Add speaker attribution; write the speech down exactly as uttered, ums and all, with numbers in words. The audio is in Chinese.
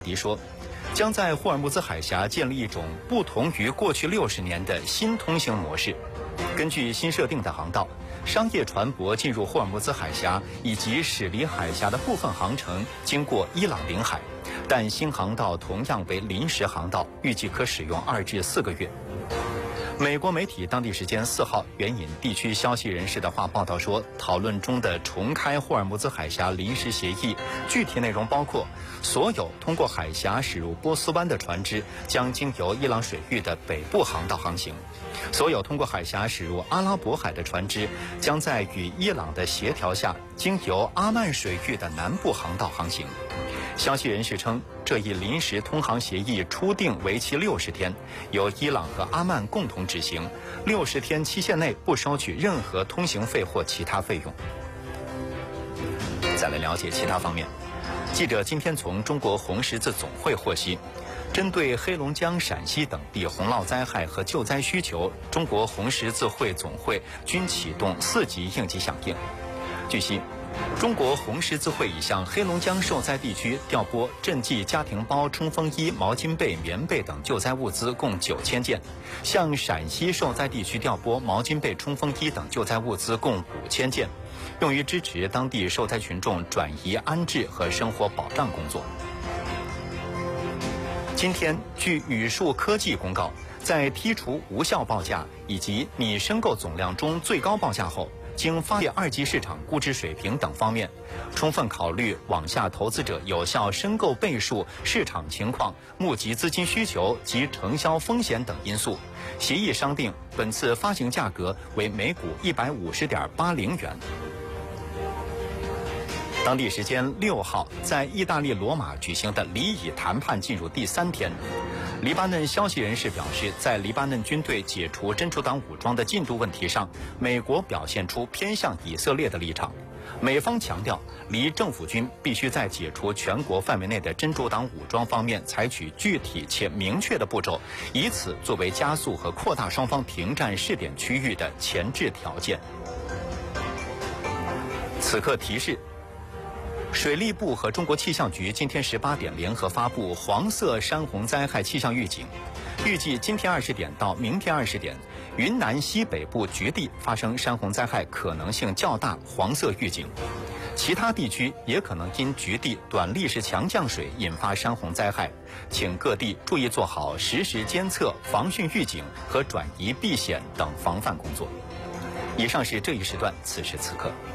Speaker 1: 迪说，将在霍尔木兹海峡建立一种不同于过去六十年的新通行模式。根据新设定的航道，商业船舶进入霍尔木兹海峡以及驶离海峡的部分航程经过伊朗领海，但新航道同样为临时航道，预计可使用二至四个月。美国媒体当地时间四号援引地区消息人士的话报道说，讨论中的重开霍尔木兹海峡临时协议具体内容包括，所有通过海峡驶入波斯湾的船只将经由伊朗水域的北部航道航行，所有通过海峡驶入阿拉伯海的船只将在与伊朗的协调下经由阿曼水域的南部航道航行。消息人士称，这一临时通航协议初定为期六十天，由伊朗和阿曼共同执行。六十天期限内不收取任何通行费或其他费用。再来了解其他方面，记者今天从中国红十字总会获悉，针对黑龙江、陕西等地洪涝灾害和救灾需求，中国红十字会总会均启动四级应急响应。据悉，中国红十字会已向黑龙江受灾地区调拨赈济家庭包、冲锋衣、毛巾被、棉被等救灾物资共九千件，向陕西受灾地区调拨毛巾被、冲锋衣等救灾物资共五千件，用于支持当地受灾群众转移安置和生活保障工作。今天，据宇树科技公告，在剔除无效报价以及拟申购总量中最高报价后，经发现二级市场估值水平等方面，充分考虑网下投资者有效申购倍数、市场情况、募集资金需求及承销风险等因素，协议商定本次发行价格为每股一百五十点八零元。当地时间六号，在意大利罗马举行的离以谈判进入第三天。黎巴嫩消息人士表示，在黎巴嫩军队解除真主党武装的进度问题上，美国表现出偏向以色列的立场。美方强调，黎政府军必须在解除全国范围内的真主党武装方面采取具体且明确的步骤，以此作为加速和扩大双方停战试点区域的前置条件。此刻提示，水利部和中国气象局今天十八点联合发布黄色山洪灾害气象预警，预计今天二十点到明天二十点，云南西北部局地发生山洪灾害可能性较大，黄色预警。其他地区也可能因局地短历时强降水引发山洪灾害，请各地注意做好实时监测、防汛预警和转移避险等防范工作。以上是这一时段此时此刻。